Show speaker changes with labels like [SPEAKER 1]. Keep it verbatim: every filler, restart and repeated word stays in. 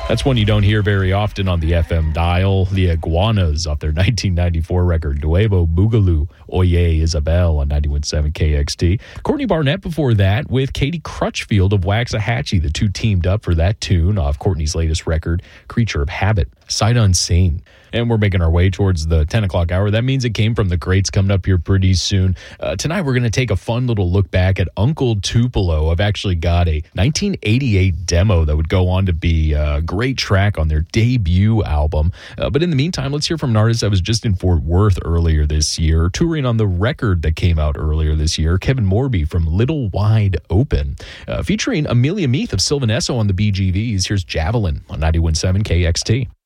[SPEAKER 1] That's one you don't hear very often on the F M dial. The Iguanas off their nineteen ninety-four record, Nuevo Boogaloo, Oye Isabel on ninety-one point seven K X T. Courtney Barnett before that with Katie Crutchfield of Waxahachie. The two teamed up for that tune off Courtney's latest record, Creature of Habit, Sight Unseen. And we're making our way towards the ten o'clock hour. That means it came from the greats coming up here pretty soon. Uh, tonight, we're going to take a fun little look back at Uncle Tupelo. I've actually got a nineteen eighty-eight demo that would go on to be a great track on their debut album. Uh, but in the meantime, let's hear from an artist that was just in Fort Worth earlier this year, touring on the record that came out earlier this year, Kevin Morby from Little Wide Open, uh, featuring Amelia Meath of Sylvan Esso on the B G Vs. Here's Javelin on ninety-one point seven K X T.